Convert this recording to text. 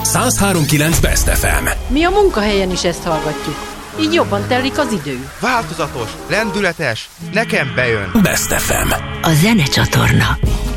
103.9 Best FM. Mi a munkahelyen is ezt hallgatjuk. Így jobban telik az idő. Változatos, lendületes, nekem bejön. Best FM. A zenecsatorna.